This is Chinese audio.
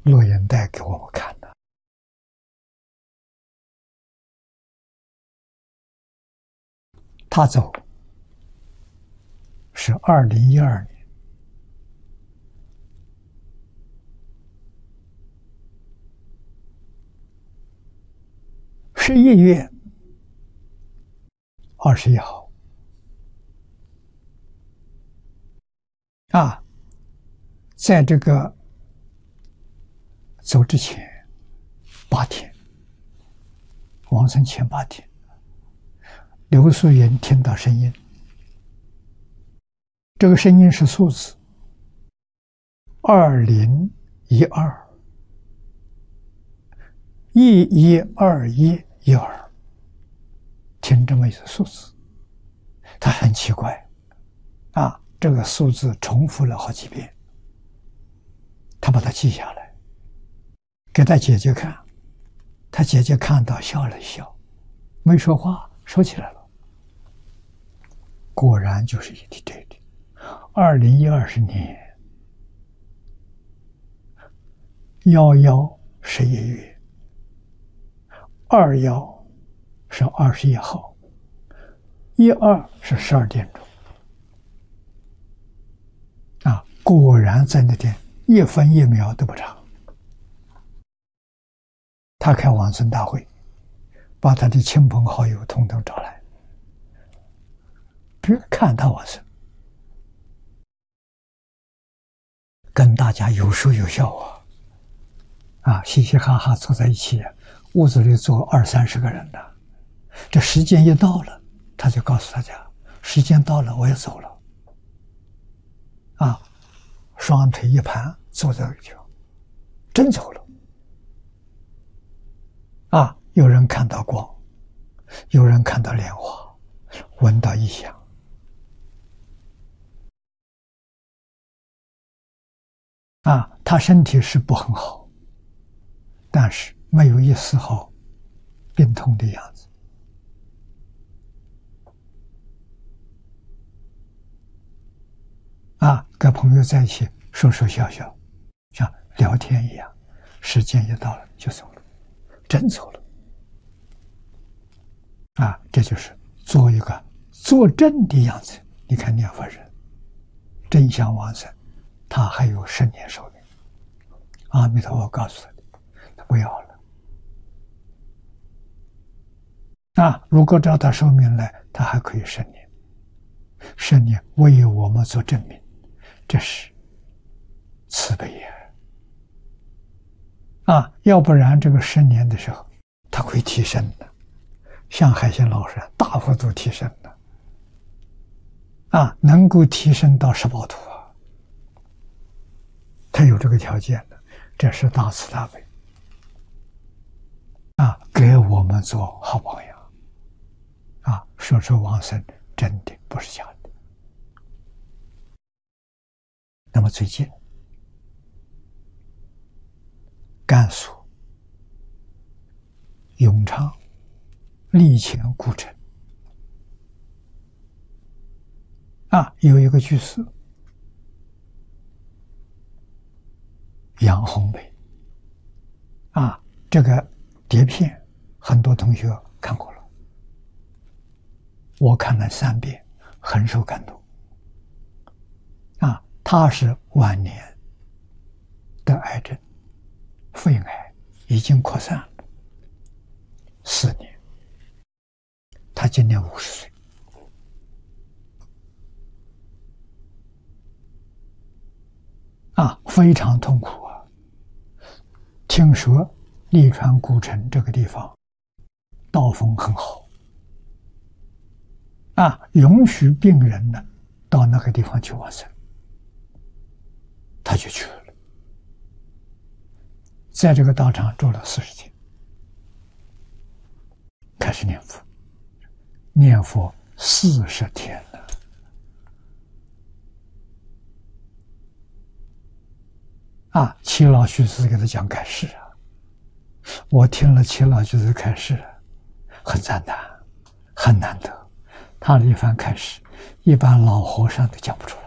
录影带给我们看的。他走是2012年11月21号啊，在这个走之前8天，往生前8天，刘素云听到声音，这个声音是数字2012 112112，听这么一个数字，他很奇怪啊，这个数字重复了好几遍，他把它记下来，给他姐姐看，他姐姐看到笑了笑，没说话，收起来了。果然就是一体这里，2020年11 11月21是21号，12是12点钟啊，果然在那天1分1秒都不长。他开往生大会，把他的亲朋好友统统找来，别看他往生，跟大家有说有笑啊，嘻嘻哈哈坐在一起，屋子里坐20-30个人的。这时间一到了，他就告诉大家，时间到了，我要走了。啊，双腿一盘，坐在那地方，真走了。啊，有人看到光，有人看到莲花，闻到异香。啊，他身体是不很好，但是没有一丝毫病痛的样子。啊，跟朋友在一起说说笑笑，像聊天一样，时间一到了就走了，真走了。啊，这就是做一个坐正的样子。你看念佛人真相往生，他还有10年寿命。阿弥陀佛告诉他不要了。啊，如果照他寿命来，他还可以10年，10年为我们做证明，这是慈悲也。啊，要不然这个10年的时候，他会提升的，像海鲜老师大幅度提升的。啊，能够提升到十报图啊，他有这个条件的，这是大慈大悲啊，给我们做好榜样啊！说出往生真的不是假的。那么最近甘肃永昌立前古城啊，有一个居士杨红梅啊，这个碟片很多同学看过了，我看了3遍，很受感动啊。他是晚年的癌症，肺癌已经扩散了4年，他今年50岁。啊，非常痛苦啊！听说利川古城这个地方道风很好，啊，允许病人呢到那个地方去往生，他就去了，在这个道场住了40天，开始念佛，念佛40天了。啊，七老居士给他讲开示啊，我听了七老居士开示，很赞叹，很难得。他的一番开示，一般老和尚都讲不出来。